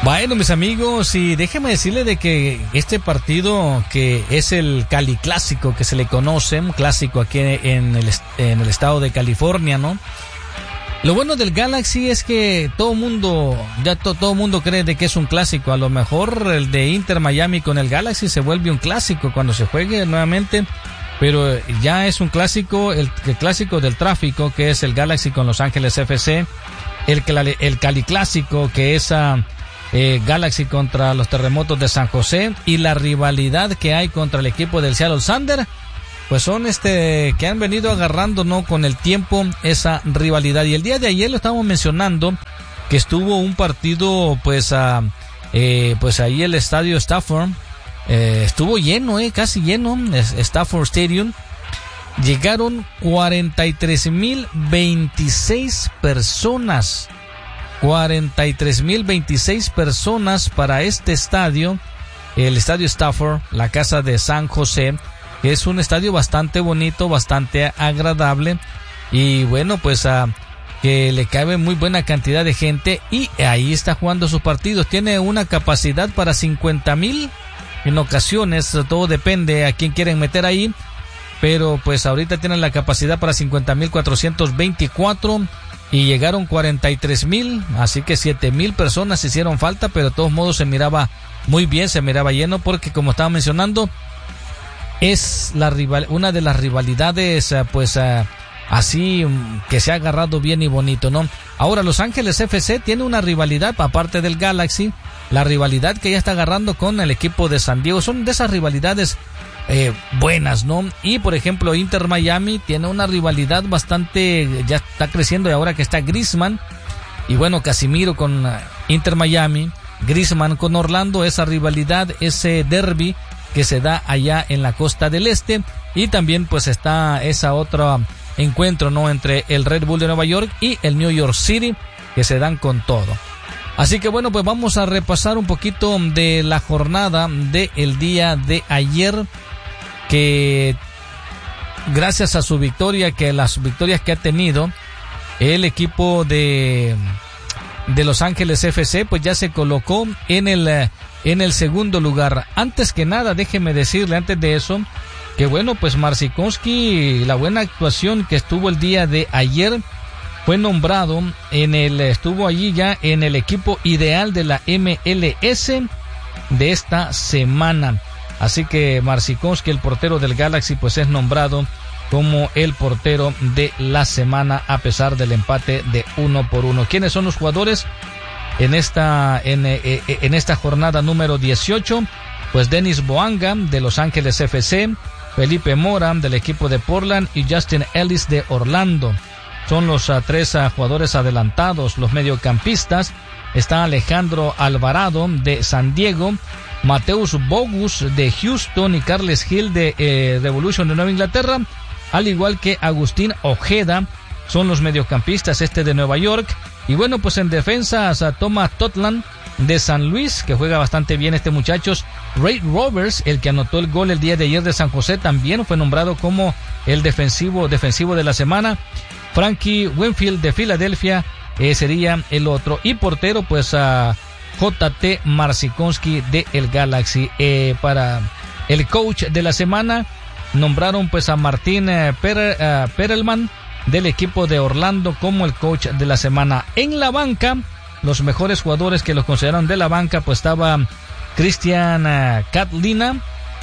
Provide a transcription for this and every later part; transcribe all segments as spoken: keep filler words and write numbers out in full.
Bueno, mis amigos, y déjeme decirle de que este partido, que es el Cali Clásico, que se le conoce, un clásico aquí en el, en el estado de California, ¿no? Lo bueno del Galaxy es que todo mundo, ya to, todo mundo cree de que es un clásico. A lo mejor el de Inter Miami con el Galaxy se vuelve un clásico cuando se juegue nuevamente, pero ya es un clásico, el, el clásico del tráfico, que es el Galaxy con Los Ángeles F C, el, el Cali Clásico, que es uh, eh, Galaxy contra los Terremotos de San José, y la rivalidad que hay contra el equipo del Seattle Sounders, pues son este que han venido agarrando, ¿no?, con el tiempo esa rivalidad. Y el día de ayer lo estábamos mencionando, que estuvo un partido, pues, uh, eh, pues ahí el estadio Stafford, eh, estuvo lleno, eh, casi lleno, Stafford Stadium. Llegaron cuarenta y tres mil veintiséis personas, cuarenta y tres mil veintiséis personas para este estadio, el estadio Stafford, la casa de San José, que es un estadio bastante bonito, bastante agradable, y bueno, pues a que le cabe muy buena cantidad de gente, y ahí está jugando sus partidos. Tiene una capacidad para cincuenta mil en ocasiones, todo depende a quién quieren meter ahí, pero pues ahorita tienen la capacidad para cincuenta mil cuatrocientos veinticuatro y llegaron cuarenta y tres mil, así que siete mil personas hicieron falta, pero de todos modos se miraba muy bien, se miraba lleno, porque como estaba mencionando, es la rival, una de las rivalidades, pues uh, así que se ha agarrado bien y bonito, ¿no? Ahora Los Ángeles F C tiene una rivalidad, aparte del Galaxy, la rivalidad que ya está agarrando con el equipo de San Diego. Son de esas rivalidades eh, buenas, ¿no? Y por ejemplo Inter Miami tiene una rivalidad bastante, ya está creciendo, y ahora que está Griezmann, y bueno, Casimiro con uh, Inter Miami, Griezmann con Orlando, esa rivalidad, ese derby que se da allá en la costa del este, y también pues está esa otra encuentro, ¿no?, entre el Red Bull de Nueva York y el New York City, que se dan con todo. Así que bueno, pues vamos a repasar un poquito de la jornada del día de ayer, que gracias a su victoria, que las victorias que ha tenido el equipo de de Los Ángeles F C, pues ya se colocó en el en el segundo lugar. Antes que nada, déjeme decirle antes de eso que bueno, pues Marcinkonski, la buena actuación que estuvo el día de ayer, fue nombrado en el estuvo allí ya en el equipo ideal de la M L S de esta semana. Así que Marcinkonski, el portero del Galaxy, pues es nombrado como el portero de la semana, a pesar del empate de uno por uno. ¿Quiénes son los jugadores en esta en, en esta jornada número dieciocho? Pues Denis Boanga de Los Ángeles F C, Felipe Mora del equipo de Portland y Justin Ellis de Orlando. Son los uh, tres uh, jugadores adelantados. Los mediocampistas está Alejandro Alvarado de San Diego, Mateus Bogus de Houston y Carles Hill de eh, Revolution de Nueva Inglaterra, al igual que Agustín Ojeda. Son los mediocampistas este de Nueva York. Y bueno, pues en defensa a Thomas Totland de San Luis, que juega bastante bien este muchacho. Ray Roberts, el que anotó el gol el día de ayer de San José, también fue nombrado como el defensivo defensivo de la semana. Frankie Winfield de Filadelfia eh, sería el otro. Y portero, pues a J T Marcinkonski de el Galaxy. Eh, para el coach de la semana nombraron pues a Martín eh, Per, uh, Perelman del equipo de Orlando como el coach de la semana. En la banca, los mejores jugadores que los consideraron de la banca, pues estaba Christian uh, Catlina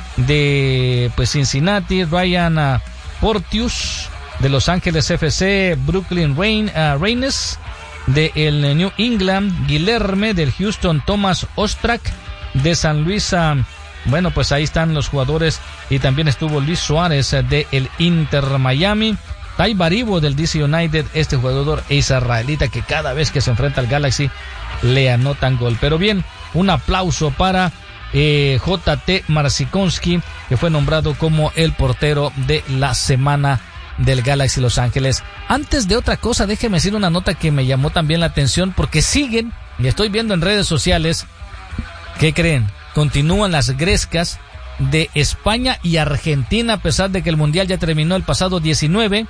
de pues Cincinnati, Ryan uh, Porteous de Los Ángeles F C, Brooklyn Rain, uh, Raines de el New England, Guilherme del Houston, Thomas Ostrak de San Luis. Uh, bueno, pues ahí están los jugadores, y también estuvo Luis Suárez uh, de el Inter Miami. Tai Baribo del D C United, este jugador israelita que cada vez que se enfrenta al Galaxy le anotan gol. Pero bien, un aplauso para eh, J T Marcinkonski, que fue nombrado como el portero de la semana del Galaxy Los Ángeles. Antes de otra cosa, déjeme decir una nota que me llamó también la atención, porque siguen, y estoy viendo en redes sociales, ¿qué creen? Continúan las grescas de España y Argentina, a pesar de que el Mundial ya terminó el pasado diecinueve.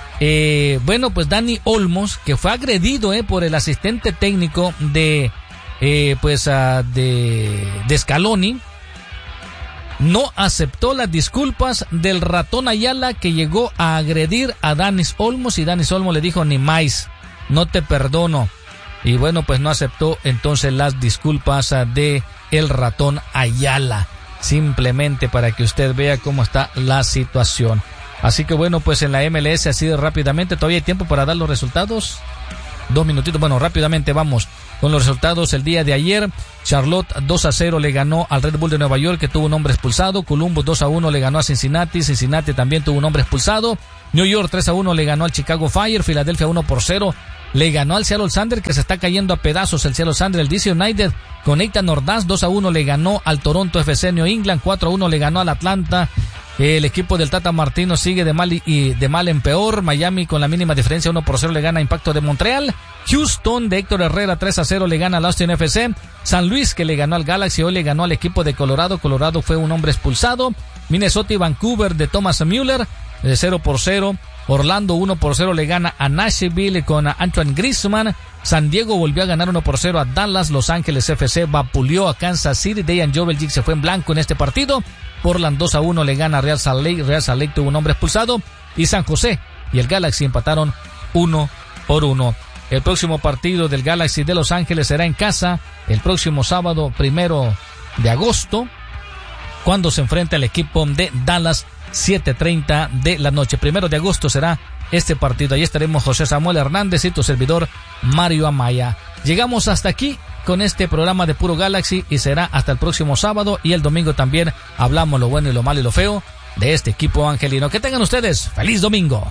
Eh, bueno, pues Dani Olmos, que fue agredido eh, por el asistente técnico de eh, pues uh, de, de Scaloni, no aceptó las disculpas del ratón Ayala, que llegó a agredir a Danis Olmos, y Danis Olmos le dijo: ni más, no te perdono. Y bueno, pues no aceptó entonces las disculpas de el ratón Ayala, simplemente para que usted vea cómo está la situación. Así que bueno, pues en la M L S, así de rápidamente, todavía hay tiempo para dar los resultados. Dos minutitos, bueno, rápidamente vamos con los resultados. El día de ayer, Charlotte dos a cero le ganó al Red Bull de Nueva York, que tuvo un hombre expulsado. Columbus dos a uno le ganó a Cincinnati, Cincinnati también tuvo un hombre expulsado. New York tres a uno le ganó al Chicago Fire, Filadelfia uno por cero le ganó al Seattle Sanders, que se está cayendo a pedazos el Seattle Sanders. El D C United con Nathan Ordaz dos a uno le ganó al Toronto F C. New England cuatro a uno le ganó al Atlanta. El equipo del Tata Martino sigue de mal y de mal en peor. Miami con la mínima diferencia uno por cero le gana a Impacto de Montreal. Houston de Héctor Herrera tres a cero le gana al Austin F C. San Luis, que le ganó al Galaxy, hoy le ganó al equipo de Colorado. Colorado fue un hombre expulsado. Minnesota y Vancouver de Thomas Müller de cero por cero. Orlando uno por cero le gana a Nashville con Antoine Griezmann. San Diego volvió a ganar uno por cero a Dallas. Los Ángeles F C vapuleó a Kansas City. Dejan Joveljic se fue en blanco en este partido. Portland dos a uno le gana a Real Salt Lake. Real Salt Lake tuvo un hombre expulsado. Y San José y el Galaxy empataron uno por uno. El próximo partido del Galaxy de Los Ángeles será en casa el próximo sábado primero de agosto, cuando se enfrenta el equipo de Dallas, siete treinta de la noche. Primero de agosto será este partido. Ahí estaremos José Samuel Hernández y tu servidor Mario Amaya. Llegamos hasta aquí con este programa de Puro Galaxy, y será hasta el próximo sábado, y el domingo también hablamos lo bueno y lo malo y lo feo de este equipo angelino. Que tengan ustedes feliz domingo.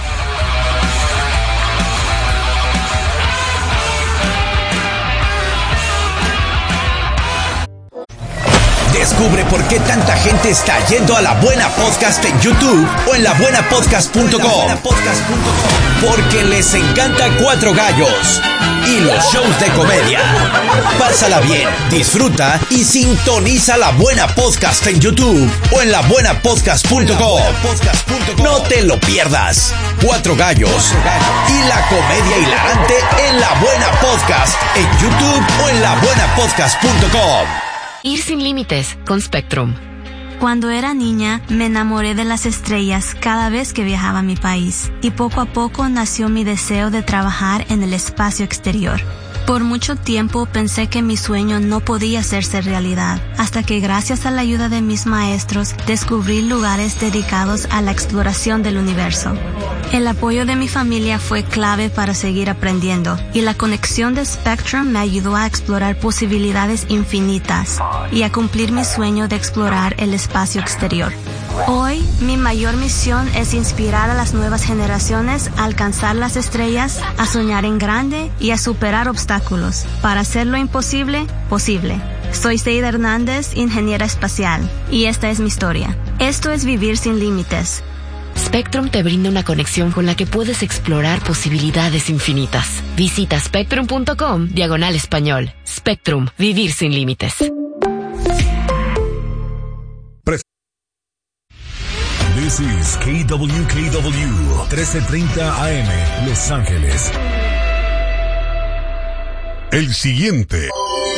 Descubre por qué tanta gente está yendo a La Buena Podcast en YouTube o en la buena podcast punto com. Porque les encanta Cuatro Gallos y los shows de comedia. Pásala bien, disfruta y sintoniza La Buena Podcast en YouTube o en la buena podcast punto com. No te lo pierdas. Cuatro Gallos y la comedia hilarante en La Buena Podcast en YouTube o en la buena podcast punto com. Ir sin límites con Spectrum. Cuando era niña, me enamoré de las estrellas cada vez que viajaba a mi país, y poco a poco nació mi deseo de trabajar en el espacio exterior. Por mucho tiempo pensé que mi sueño no podía hacerse realidad, hasta que gracias a la ayuda de mis maestros descubrí lugares dedicados a la exploración del universo. El apoyo de mi familia fue clave para seguir aprendiendo, y la conexión de Spectrum me ayudó a explorar posibilidades infinitas y a cumplir mi sueño de explorar el espacio exterior. Hoy, mi mayor misión es inspirar a las nuevas generaciones a alcanzar las estrellas, a soñar en grande y a superar obstáculos para hacer lo imposible posible. Soy Seida Hernández, ingeniera espacial, y esta es mi historia. Esto es vivir sin límites. Spectrum te brinda una conexión con la que puedes explorar posibilidades infinitas. Visita spectrum punto com diagonal español. Spectrum, vivir sin límites. This is K W K W, trece treinta A M, Los Ángeles. El siguiente